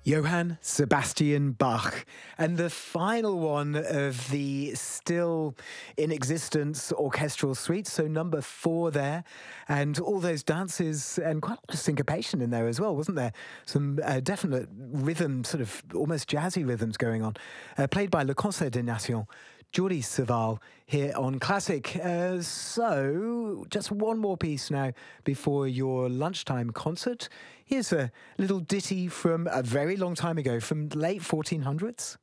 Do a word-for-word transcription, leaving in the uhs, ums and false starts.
Johann Sebastian Bach, and the final one of the still in existence orchestral suite, so number four there, and all those dances and quite a lot of syncopation in there as well, wasn't there? Some uh, definite rhythm, sort of almost jazzy rhythms going on, uh, played by Le Concert des Nations, Jordi Savall here on Classic. Uh, so, just one more piece now before your lunchtime concert. Here's a little ditty from a very long time ago, from late fourteen hundreds.